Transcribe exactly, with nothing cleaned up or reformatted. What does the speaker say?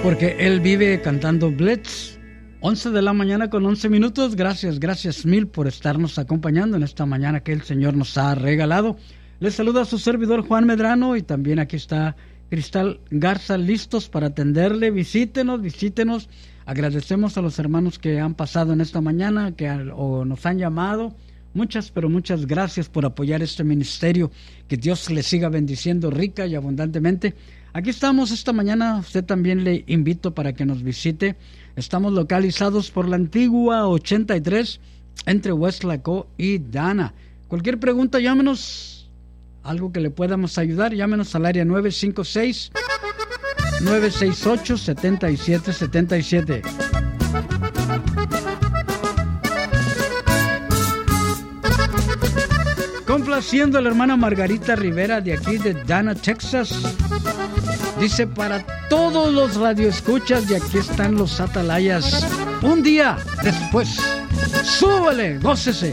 porque él vive cantando Blitz. once de la mañana con once minutos. Gracias, gracias mil por estarnos acompañando en esta mañana que el Señor nos ha regalado. Les saluda a su servidor Juan Medrano y también aquí está Cristal Garza, listos para atenderle. Visítenos, visítenos. Agradecemos a los hermanos que han pasado en esta mañana, que o nos han llamado. Muchas, pero muchas gracias por apoyar este ministerio. Que Dios le siga bendiciendo rica y abundantemente. Aquí estamos esta mañana. Usted también le invito para que nos visite. Estamos localizados por la antigua ochenta y tres entre Westlaco y Dana. Cualquier pregunta, llámenos. Algo que le podamos ayudar, llámenos al área nueve cinco seis, nueve seis ocho, siete siete siete siete. Complaciendo a la hermana Margarita Rivera de aquí de Dana, Texas. Dice: para todos los radioescuchas, y aquí están los atalayas. Un día después, súbele, gócese.